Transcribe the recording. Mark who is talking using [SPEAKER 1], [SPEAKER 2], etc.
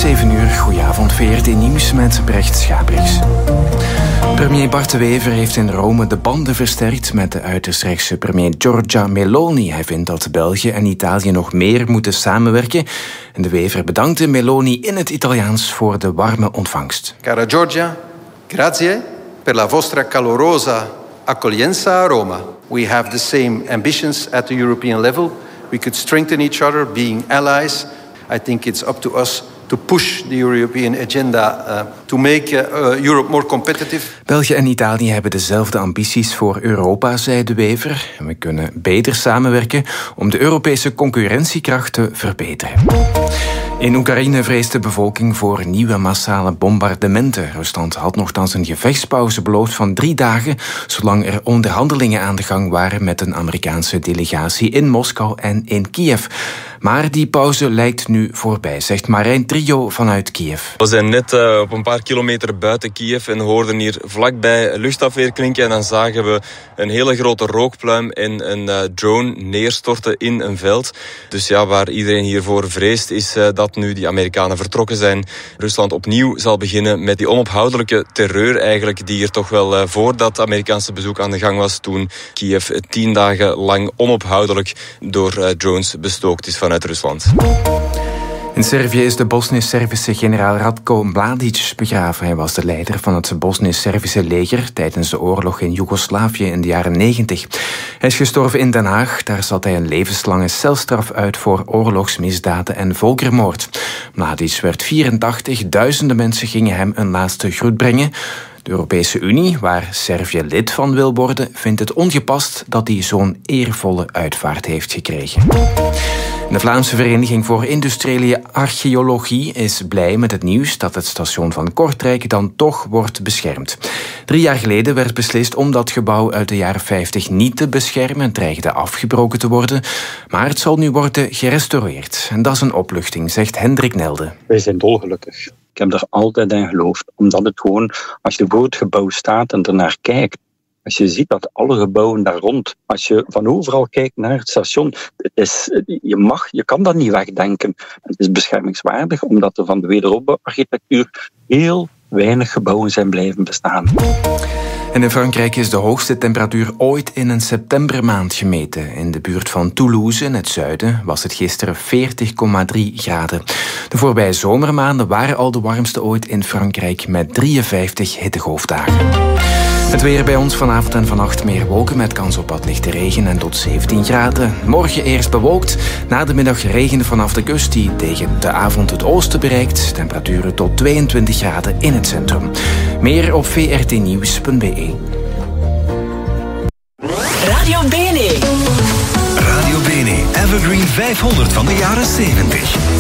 [SPEAKER 1] 7 uur, goedenavond, VRT Nieuws met Brecht Schabriks. Premier Bart De Wever heeft in Rome de banden versterkt met de uiterst rechtse premier Giorgia Meloni. Hij vindt dat België en Italië nog meer moeten samenwerken. En De Wever bedankte Meloni in het Italiaans voor de warme ontvangst.
[SPEAKER 2] Cara Giorgia, grazie per la vostra calorosa accoglienza a Roma. We have the same ambitions at the European level. We could strengthen each other, being allies. I think it's up to us to push the European agenda to make Europe more competitive.
[SPEAKER 1] België en Italië hebben dezelfde ambities voor Europa, zei De Wever. En we kunnen beter samenwerken om de Europese concurrentiekracht te verbeteren. In Oekraïne vreest de bevolking voor nieuwe massale bombardementen. Rusland had nogthans een gevechtspauze beloofd van 3 dagen, zolang er onderhandelingen aan de gang waren met een Amerikaanse delegatie in Moskou en in Kiev. Maar die pauze lijkt nu voorbij, zegt Marijn Trio vanuit Kiev.
[SPEAKER 3] We zijn net op een paar kilometer buiten Kiev en hoorden hier vlakbij luchtafweer klinken. En dan zagen we een hele grote rookpluim en een drone neerstorten in een veld. Dus ja, waar iedereen hiervoor vreest is dat nu die Amerikanen vertrokken zijn. Rusland opnieuw zal beginnen met die onophoudelijke terreur eigenlijk, die er toch wel voor dat Amerikaanse bezoek aan de gang was, toen Kiev 10 dagen lang onophoudelijk door drones bestookt is vanuit Rusland.
[SPEAKER 1] In Servië is de Bosnisch-Servische generaal Ratko Mladic begraven. Hij was de leider van het Bosnisch-Servische leger tijdens de oorlog in Joegoslavië in de jaren 90. Hij is gestorven in Den Haag. Daar zat hij een levenslange celstraf uit voor oorlogsmisdaden en volkermoord. Mladic werd 84. Duizenden mensen gingen hem een laatste groet brengen. De Europese Unie, waar Servië lid van wil worden, vindt het ongepast dat hij zo'n eervolle uitvaart heeft gekregen. De Vlaamse Vereniging voor Industriële Archeologie is blij met het nieuws dat het station van Kortrijk dan toch wordt beschermd. 3 jaar geleden werd beslist om dat gebouw uit de jaren 50 niet te beschermen. Het dreigde afgebroken te worden, maar het zal nu worden gerestaureerd. En dat is een opluchting, zegt Hendrik Nelde.
[SPEAKER 4] Wij zijn dolgelukkig. Ik heb er altijd in geloofd, omdat het gewoon, als je voor het gebouw staat en ernaar kijkt, als je ziet dat alle gebouwen daar rond, als je van overal kijkt naar het station, je kan dat niet wegdenken. Het is beschermingswaardig, omdat er van de wederopbouwarchitectuur heel weinig gebouwen zijn blijven bestaan.
[SPEAKER 1] En in Frankrijk is de hoogste temperatuur ooit in een septembermaand gemeten. In de buurt van Toulouse, in het zuiden, was het gisteren 40,3 graden. De voorbije zomermaanden waren al de warmste ooit in Frankrijk met 53 hittegolfdagen. Het weer bij ons vanavond en vannacht meer wolken met kans op wat lichte regen en tot 17 graden. Morgen eerst bewolkt, na de middag regen vanaf de kust die tegen de avond het oosten bereikt. Temperaturen tot 22 graden in het centrum. Meer op vrtnieuws.be.
[SPEAKER 5] Radio Bene.
[SPEAKER 6] Radio Bene Evergreen 500 van de jaren 70.